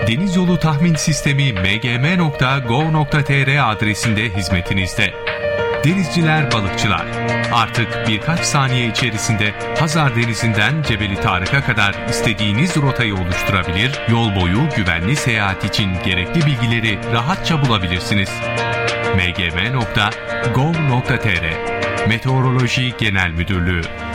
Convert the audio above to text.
Deniz Yolu Tahmin Sistemi mgm.gov.tr adresinde hizmetinizde. Denizciler, balıkçılar, artık birkaç saniye içerisinde Hazar Denizi'nden Cebeli Tarık'a kadar istediğiniz rotayı oluşturabilir, yol boyu güvenli seyahat için gerekli bilgileri rahatça bulabilirsiniz. mgm.gov.tr Meteoroloji Genel Müdürlüğü